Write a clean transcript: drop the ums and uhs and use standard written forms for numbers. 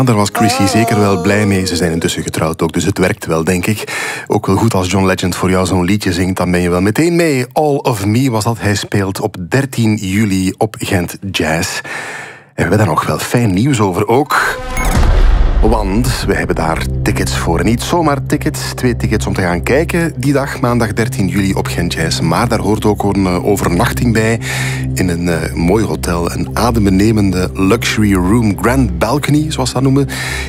Daar was Chrissy zeker wel blij mee. Ze zijn intussen getrouwd ook, dus het werkt wel, denk ik. Ook wel goed als John Legend voor jou zo'n liedje zingt, dan ben je wel meteen mee. All of Me was dat. Hij speelt op 13 juli op Gent Jazz. En we hebben daar nog wel fijn nieuws over ook. Want we hebben daar tickets voor. En niet zomaar tickets, 2 tickets om te gaan kijken die dag, maandag 13 juli op Gent Jazz. Maar daar hoort ook een overnachting bij in een mooi hotel. Een adembenemende luxury room, Grand Balcony, zoals ze dat noemen.